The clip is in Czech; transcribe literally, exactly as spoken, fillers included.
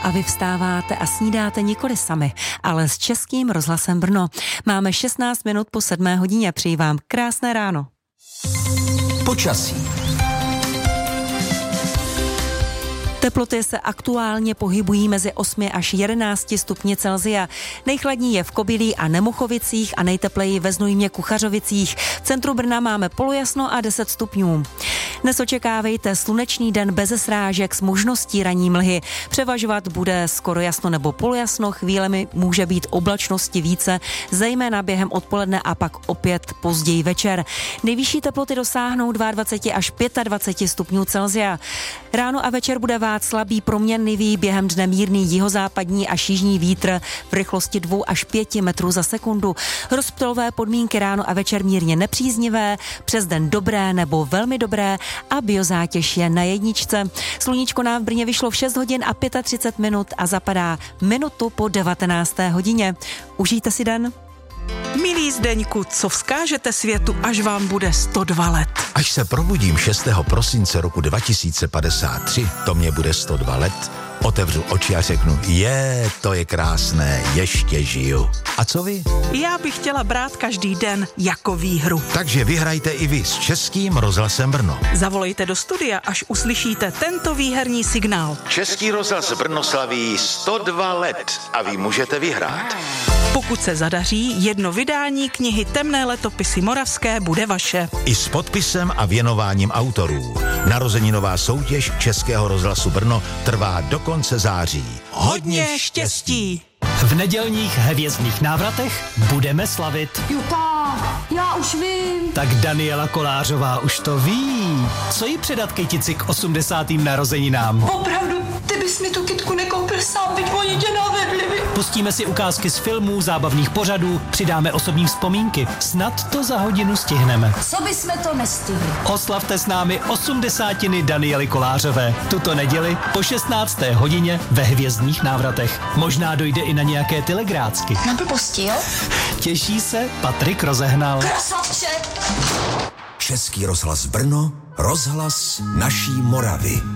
a vy vstáváte a snídáte nikoli sami, ale s Českým rozhlasem Brno. Máme šestnáct minut po sedmé hodině. Přeji vám krásné ráno. Počasí. Teploty se aktuálně pohybují mezi osmi až jedenácti stupni Celsia. Nejchladní je v Kobylí a Nemuchovicích a nejtepleji ve Znojmě Kuchařovicích. V centru Brna máme polojasno a deset stupňů. Dnes očekávejte slunečný den bez srážek s možností ranní mlhy. Převažovat bude skoro jasno nebo polojasno, chvílemi může být oblačnosti více, zejména během odpoledne a pak opět později večer. Nejvyšší teploty dosáhnou dvacet dva až dvacet pět stupňů Celsia. Ráno a večer bude vát slabý proměnlivý, během dne mírný jihozápadní až jižní vítr v rychlosti dva až pět metrů za sekundu. Rozptylové podmínky ráno a večer mírně nepříznivé, přes den dobré nebo velmi dobré a biozátěž je na jedničce. Sluníčko nám v Brně vyšlo v šest hodin a třicet pět minut a zapadá minutu po devatenácté hodině. Užijte si den. Milý Zdeňku, co vzkážete světu, až vám bude sto dva let? Až se probudím šestého prosince roku dva tisíce padesát tři, to mě bude sto dva let, otevřu oči a řeknu, je, to je krásné, ještě žiju. A co vy? Já bych chtěla brát každý den jako výhru. Takže vyhrajte i vy s Českým rozhlasem Brno. Zavolejte do studia, až uslyšíte tento výherní signál. Český rozhlas Brno slaví sto dva let a vy můžete vyhrát. Pokud se zadaří, jedno vydání knihy Temné letopisy moravské bude vaše. I s podpisem a věnováním autorů. Narozeninová soutěž Českého rozhlasu Brno trvá do konce září. Hodně štěstí! V nedělních hvězdných návratech budeme slavit. Jo tak, já už vím. Tak Daniela Kolářová už to ví. Co jí předat kytici k osmdesátým narozeninám? Opravdu, ty bys mi tu kytku nekoupil sám, byť oni tě navedli. Pustíme si ukázky z filmů, zábavných pořadů, přidáme osobní vzpomínky. Snad to za hodinu stihneme. Co bysme to nestihli? Oslavte s námi osmdesátiny Daniely Kolářové. Tuto neděli po šestnácté hodině ve hvězdných návratech. Možná dojde i na nějaké telegrácky. Na blbosti, jo? Těší se Patrik Rozehnal. Krasavče! Český rozhlas Brno, rozhlas naší Moravy.